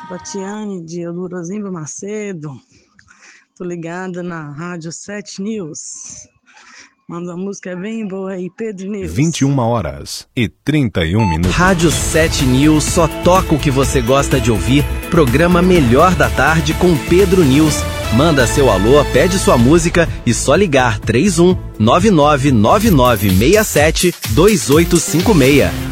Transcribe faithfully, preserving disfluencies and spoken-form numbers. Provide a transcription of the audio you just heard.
Tatiane de Eudorozinho Macedo. Tô ligada na Rádio sete News. Manda uma música bem boa aí, Pedro News. vinte e uma horas e trinta e um minutos. Rádio sete News só toca o que você gosta de ouvir. Programa Melhor da Tarde com Pedro News. Manda seu alô, pede sua música e só ligar três um nove nove nove nove seis sete dois oito cinco seis.